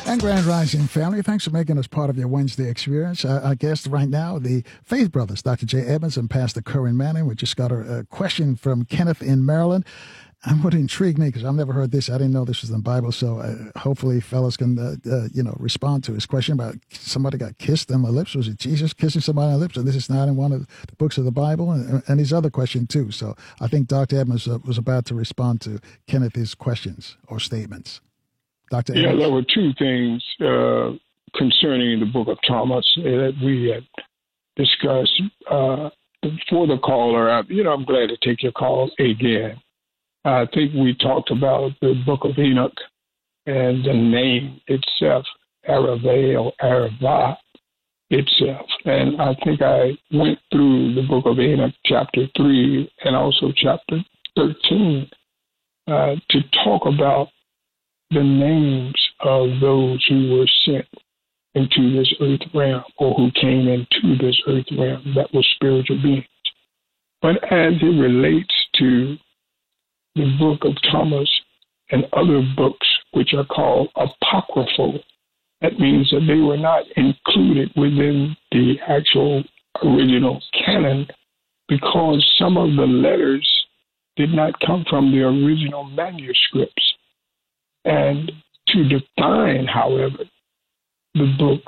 And Grand Rising family, thanks for making us part of your Wednesday experience. Our guest right now, the Faith Brothers, Dr. Jay Edmonds and Pastor Corinne Manning. We just got a question from Kenneth in Maryland. And what intrigued me, because I've never heard this, I didn't know this was in the Bible, so hopefully fellas can, respond to his question about somebody got kissed on the lips. Was it Jesus kissing somebody on the lips? And this is not in one of the books of the Bible, and his other question too. So I think Dr. Edmonds was about to respond to Kenneth's questions or statements. Dr. Edmonds? Yeah, there were two things concerning the book of Thomas that we had discussed before the caller. I'm glad to take your call again. I think we talked about the book of Enoch and the name itself, Arave or Arava itself. And I think I went through the book of Enoch, chapter 3, and also chapter 13, to talk about the names of those who were sent into this earth realm or who came into this earth realm that were spiritual beings. But as it relates to the book of Thomas and other books which are called apocryphal, that means that they were not included within the actual original canon because some of the letters did not come from the original manuscripts. And to define, however, the book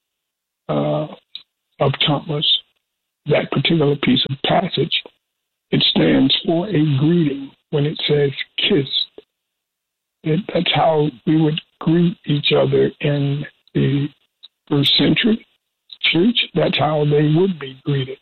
of Thomas, that particular piece of passage, it stands for a greeting. When it says kiss, that's how we would greet each other in the first century church. That's how they would be greeted.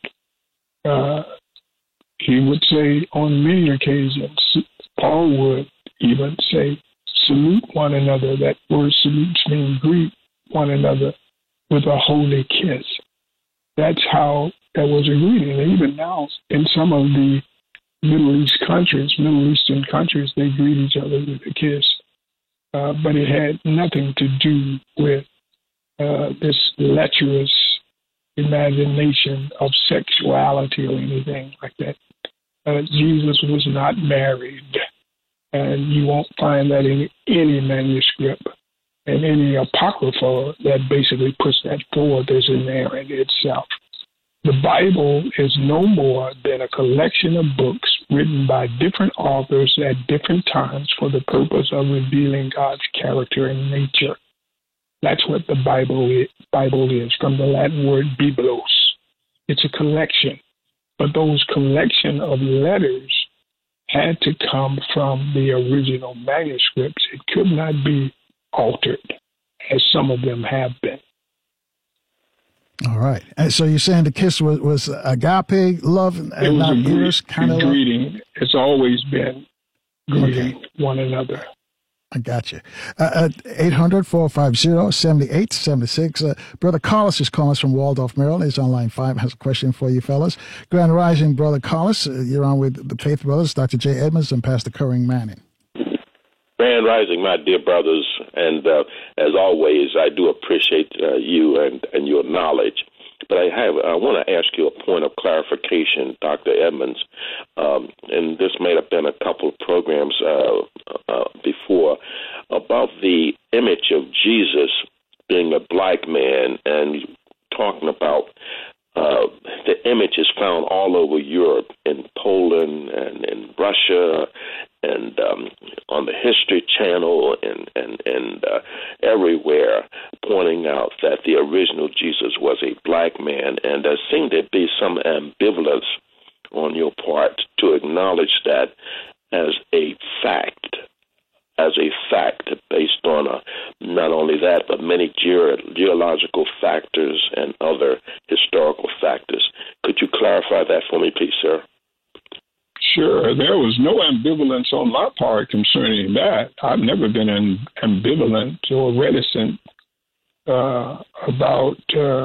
He would say on many occasions, Paul would even say, salute one another. That word salutes means greet one another with a holy kiss. That's how that was a greeting. And even now, in some of the Middle Eastern countries, they greet each other with a kiss. But it had nothing to do with this lecherous imagination of sexuality or anything like that. Jesus was not married, and you won't find that in any manuscript and any apocrypha that basically puts that forward as a narrative itself. The Bible is no more than a collection of books written by different authors at different times for the purpose of revealing God's character and nature. That's what the Bible is, from the Latin word biblos. It's a collection. But those collection of letters had to come from the original manuscripts. It could not be altered, as some of them have been. All right. And so you're saying the kiss was agape love and not eros kind of greeting. It's always been greeting one another. I got you. 800-450-7876. Brother Carlos is calling us from Waldorf, Maryland. He's on line 5, has a question for you fellas. Grand Rising, Brother Carlos. You're on with the Faith Brothers, Dr. Jay Edmonds and Pastor Corinne Manning. Grand Rising, my dear brothers, and as always, I do appreciate you and your knowledge. But I want to ask you a point of clarification, Dr. Edmonds, and this may have been a couple of programs before, about the image of Jesus being a black man, and talking about the image is found all over Europe, in Poland and in Russia, and on the History Channel and everywhere, pointing out that the original Jesus was a black man, and there seemed to be some ambivalence on your part to acknowledge that as a fact, based on not only that, but many geological factors and other historical factors. Could you clarify that for me, please, sir? Sure. There was no ambivalence on my part concerning that. I've never been ambivalent or reticent about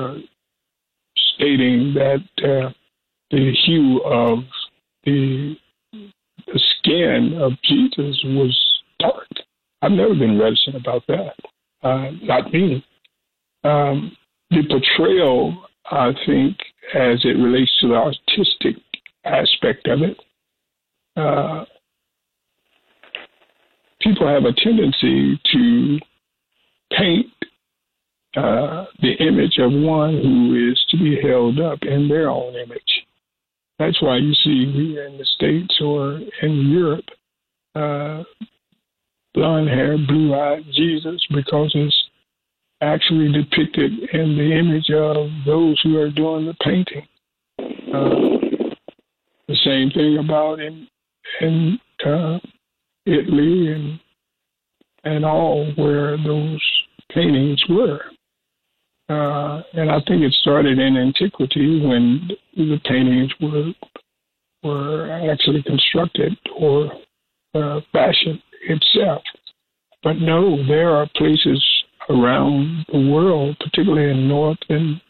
stating that the hue of the skin of Jesus was dark. I've never been reticent about that. Not me. The portrayal, I think, as it relates to the artistic aspect of it, people have a tendency to paint the image of one who is to be held up in their own image. That's why you see here in the States or in Europe, blonde hair, blue-eyed Jesus, because it's actually depicted in the image of those who are doing the painting. The same thing about in Italy and all where those paintings were. And I think it started in antiquity when the paintings were actually constructed or fashioned itself. But no, there are places around the world, particularly in northern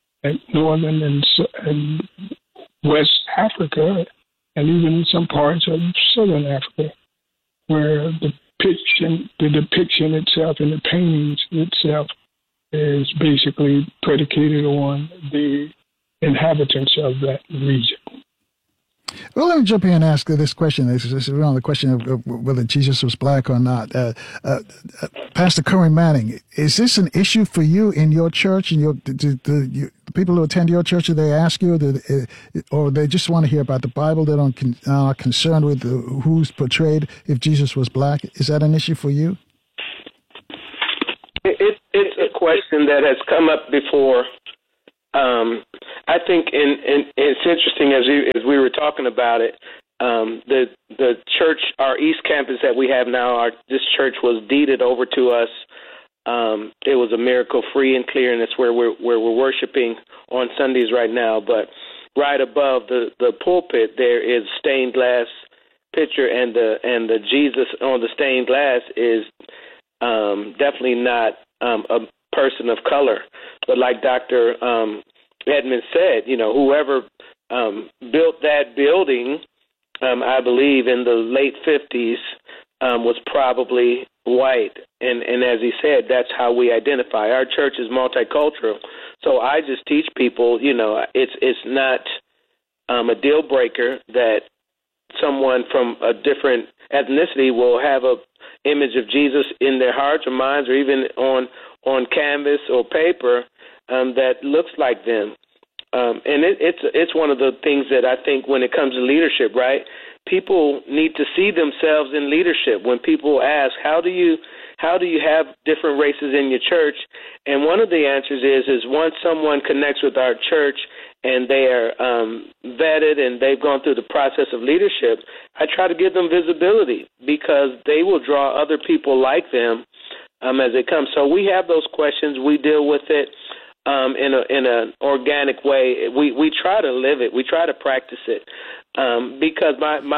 and West Africa, and even in some parts of Southern Africa, where the depiction itself and the paintings itself is basically predicated on the inhabitants of that region. Well, let me jump in and ask this question. This is around the question of whether Jesus was black or not. Pastor Curran Manning, is this an issue for you in your church? And the people who attend your church, do they ask you, or they just want to hear about the Bible? They are concerned with who's portrayed if Jesus was black? Is that an issue for you? It's a question that has come up before. I think it's interesting as we were talking about it. The church, our East Campus that we have now, this church was deeded over to us. It was a miracle, free and clear, and it's where we're worshiping on Sundays right now. But right above the pulpit, there is stained glass picture, and the Jesus on the stained glass is definitely not a person of color. But like Dr. Edmonds said, whoever built that building, I believe in the late 50s, was probably white. And as he said, that's how we identify. Our church is multicultural. So I just teach people, it's not a deal breaker that someone from a different ethnicity will have a image of Jesus in their hearts or minds, or even on canvas or paper that looks like them. And it's one of the things that I think when it comes to leadership, right? People need to see themselves in leadership. When people ask, how do you have different races in your church? And one of the answers is once someone connects with our church and they are vetted and they've gone through the process of leadership, I try to give them visibility because they will draw other people like them as they come. So we have those questions. We deal with it in an organic way. We try to live it. We try to practice it because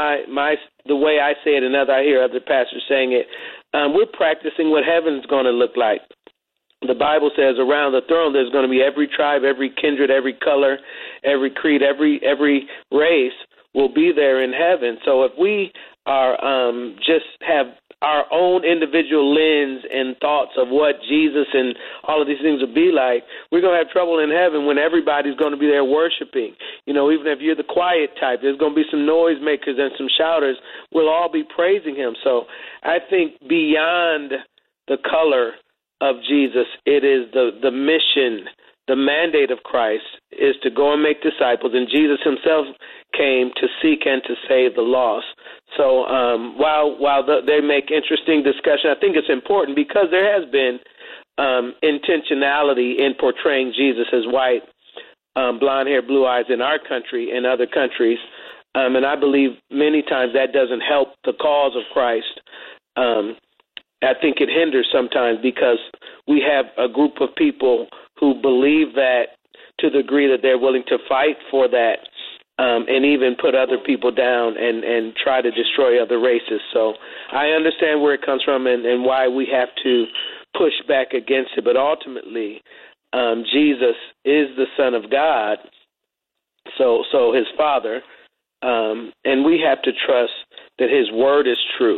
the way I say it, and I hear other pastors saying it, we're practicing what heaven's going to look like. The Bible says around the throne there's going to be every tribe, every kindred, every color, every creed, every race will be there in heaven. So if we are just have our own individual lens and thoughts of what Jesus and all of these things will be like, we're going to have trouble in heaven when everybody's going to be there worshiping. Even if you're the quiet type, there's going to be some noisemakers and some shouters. We'll all be praising him. So I think beyond the color of Jesus, it is the mission, the mandate of Christ is to go and make disciples, and Jesus himself came to seek and to save the lost. So while they make interesting discussion, I think it's important because there has been intentionality in portraying Jesus as white, blonde hair, blue eyes in our country and other countries. And I believe many times that doesn't help the cause of Christ. I think it hinders sometimes because we have a group of people who believe that to the degree that they're willing to fight for that and even put other people down and try to destroy other races. So I understand where it comes from and why we have to push back against it. But ultimately, Jesus is the Son of God, so his Father, and we have to trust that his word is true.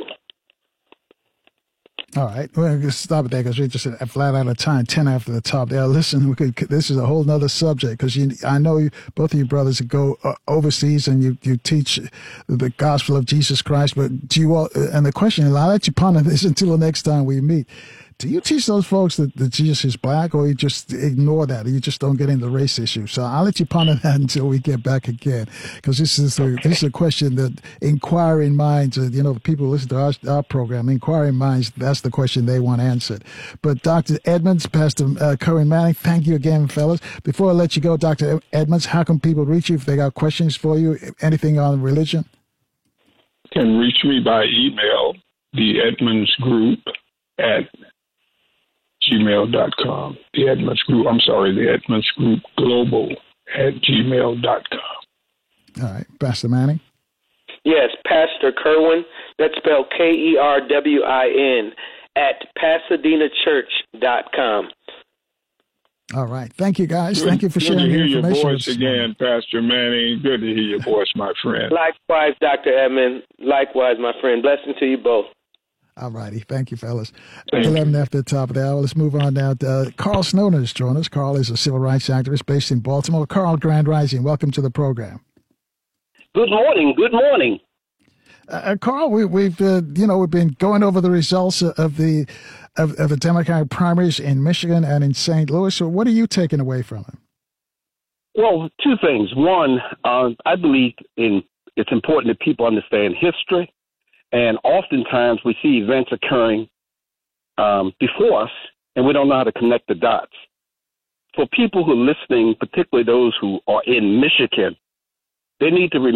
All right, we're going to stop it there because we just flat out of time, 10 after the top. Yeah, listen, this is a whole nother subject because I know both of you brothers go overseas and you teach the gospel of Jesus Christ. But do you all? And the question, and I'll let you ponder this until the next time we meet. Do you teach those folks that Jesus is black, or you just ignore that? Or you just don't get into the race issue? So I'll let you ponder that until we get back again, because this is a question that inquiring minds, the people who listen to our program, inquiring minds, that's the question they want answered. But Dr. Edmonds, Pastor Curran Manning, thank you again, fellas. Before I let you go, Dr. Edmonds, how can people reach you if they got questions for you? Anything on religion? Can reach me by email, the Edmonds Group at gmail.com. The Edmonds Group Global at gmail.com. All right. Pastor Manning? Yes, Pastor Kerwin. That's spelled Kerwin at PasadenaChurch.com. All right. Thank you, guys. Thank you for sharing your information. Good to hear your voice again, Pastor Manning. Good to hear your voice, my friend. Likewise, Dr. Edmond. Likewise, my friend. Blessings to you both. All righty. Thank you, fellas. 11 after the top of the hour. Let's move on now. Carl Snowden has joined us. Carl is a civil rights activist based in Baltimore. Carl, Grand Rising, welcome to the program. Good morning. Good morning. Carl, we've been going over the results of the Democratic primaries in Michigan and in St. Louis. So what are you taking away from it? Well, two things. One, I believe it's important that people understand history. And oftentimes we see events occurring before us, and we don't know how to connect the dots. For people who are listening, particularly those who are in Michigan, they need to remember